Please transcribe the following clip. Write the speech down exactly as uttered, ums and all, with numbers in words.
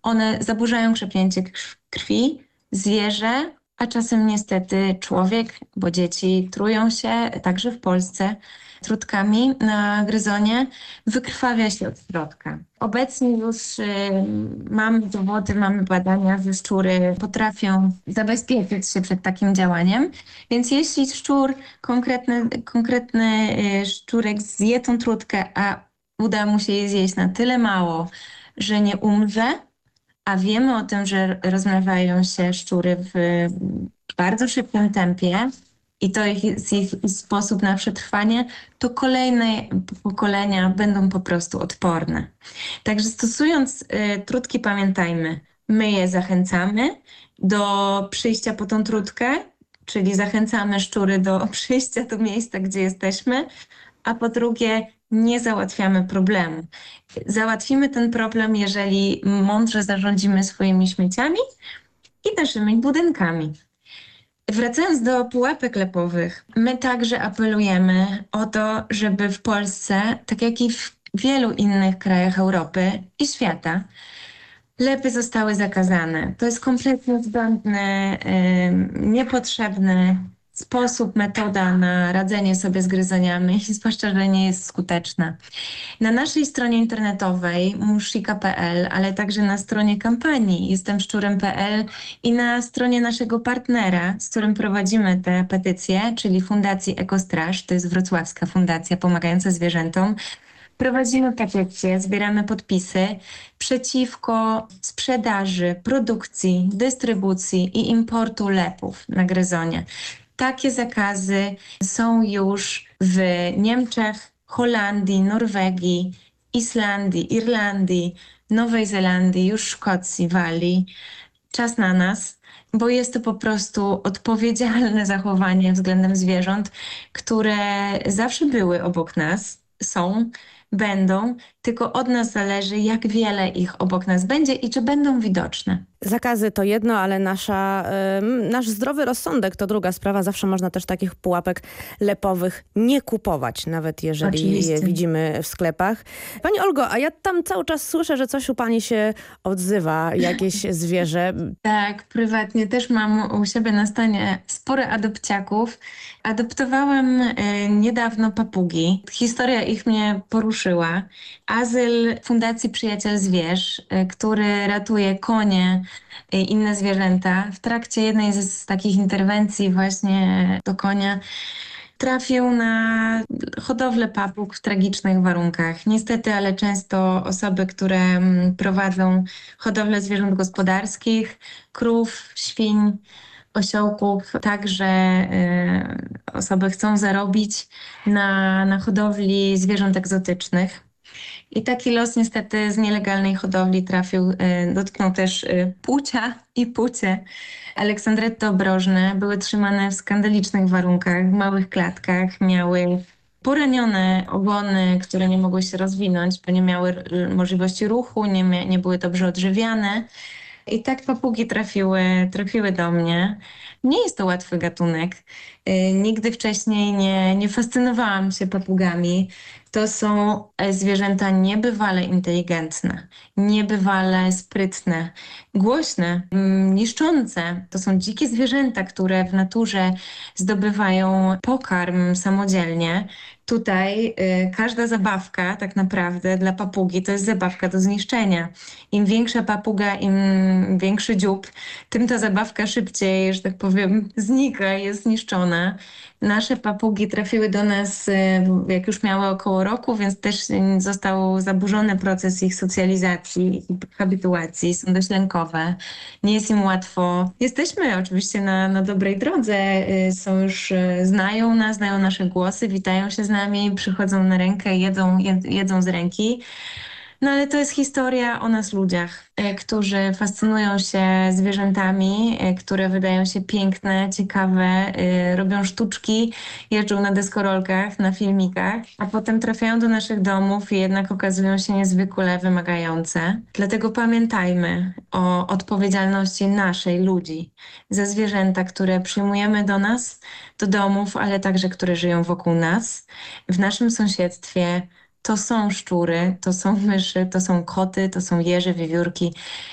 One zaburzają krzepnięcie krw- krwi, zwierzę, a czasem niestety człowiek, bo dzieci trują się, także w Polsce, trutkami na gryzonie, wykrwawia się od środka. Obecnie już y, mamy dowody, mamy badania, że szczury potrafią zabezpieczyć się przed takim działaniem, więc jeśli szczur, konkretny, konkretny y, szczurek zje tą trutkę, a uda mu się jej zjeść na tyle mało, że nie umrze, a wiemy o tym, że rozmnażają się szczury w bardzo szybkim tempie i to jest ich sposób na przetrwanie, to kolejne pokolenia będą po prostu odporne. Także stosując y, trutki, pamiętajmy, my je zachęcamy do przyjścia po tą trutkę, czyli zachęcamy szczury do przyjścia do miejsca, gdzie jesteśmy, a po drugie nie załatwiamy problemu. Załatwimy ten problem, jeżeli mądrze zarządzimy swoimi śmieciami i naszymi budynkami. Wracając do pułapek lepowych, my także apelujemy o to, żeby w Polsce, tak jak i w wielu innych krajach Europy i świata, lepy zostały zakazane. To jest kompletnie zbędny, yy, niepotrzebny sposób, metoda na radzenie sobie z gryzoniami, zwłaszcza, że nie jest skuteczna. Na naszej stronie internetowej muszika kropka pe el, ale także na stronie kampanii jestem szczurem kropka pe el i na stronie naszego partnera, z którym prowadzimy tę petycję, czyli Fundacji Ekostraż, to jest wrocławska fundacja pomagająca zwierzętom, prowadzimy petycję, zbieramy podpisy przeciwko sprzedaży, produkcji, dystrybucji i importu lepów na gryzonie. Takie zakazy są już w Niemczech, Holandii, Norwegii, Islandii, Irlandii, Nowej Zelandii, już Szkocji, Walii. Czas na nas, bo jest to po prostu odpowiedzialne zachowanie względem zwierząt, które zawsze były obok nas, są, będą, tylko od nas zależy, jak wiele ich obok nas będzie i czy będą widoczne. Zakazy to jedno, ale nasza, y, nasz zdrowy rozsądek to druga sprawa. Zawsze można też takich pułapek lepowych nie kupować, nawet jeżeli Oczywiście. je widzimy w sklepach. Pani Olgo, a ja tam cały czas słyszę, że coś u pani się odzywa, jakieś zwierzę. Tak, prywatnie też mam u siebie na stanie sporo adopciaków. Adoptowałam y, niedawno papugi. Historia ich mnie poruszyła. Azyl Fundacji Przyjaciel Zwierz, y, który ratuje konie i inne zwierzęta. W trakcie jednej z, z takich interwencji właśnie do konia trafił na hodowlę papug w tragicznych warunkach. Niestety, ale często osoby, które mm, prowadzą hodowlę zwierząt gospodarskich, krów, świń, osiołków, także y, osoby chcą zarobić na, na hodowli zwierząt egzotycznych. I taki los niestety z nielegalnej hodowli trafił, y, dotknął też y, płcia i płcie. Aleksandretty obrożne były trzymane w skandalicznych warunkach, w małych klatkach, miały poranione ogony, które nie mogły się rozwinąć, bo nie miały y, możliwości ruchu, nie, mia- nie były dobrze odżywiane. I tak papugi trafiły, trafiły do mnie. Nie jest to łatwy gatunek. Y, Nigdy wcześniej nie, nie fascynowałam się papugami. To są e, zwierzęta niebywale inteligentne, niebywale sprytne, głośne, mm, niszczące. To są dzikie zwierzęta, które w naturze zdobywają pokarm samodzielnie. Tutaj y, każda zabawka tak naprawdę dla papugi to jest zabawka do zniszczenia. Im większa papuga, im większy dziób, tym ta zabawka szybciej, że tak powiem, znika, jest zniszczona. Nasze papugi trafiły do nas, y, jak już miały około roku, więc też y, został zaburzony proces ich socjalizacji i habituacji. Są dość lękowe. Nie jest im łatwo. Jesteśmy oczywiście na, na dobrej drodze. Y, Są już, y, znają nas, znają nasze głosy, witają się z nami, przychodzą na rękę, jedzą, jed, jedzą z ręki. No ale to jest historia o nas ludziach, e, którzy fascynują się zwierzętami, e, które wydają się piękne, ciekawe, e, robią sztuczki, jeżdżą na deskorolkach, na filmikach, a potem trafiają do naszych domów i jednak okazują się niezwykle wymagające. Dlatego pamiętajmy o odpowiedzialności naszej, ludzi, za zwierzęta, które przyjmujemy do nas, do domów, ale także które żyją wokół nas, w naszym sąsiedztwie. To są szczury, to są myszy, to są koty, to są jeże, wiewiórki.